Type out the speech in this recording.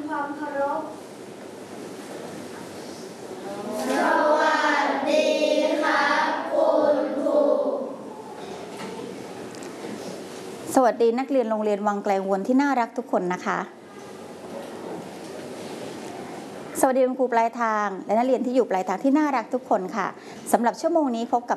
ความเคารพสวัสดีครับคุณครูสวัสดีนักเรียนโรงเรียนวังไกลวนที่น่ารักทุกคนนะคะสวัสดีคุณครูปลายทางและนักเรียนที่อยู่ปลายทางที่น่ารักทุกคนค่ะสำหรับชั่วโมงนี้พบกับ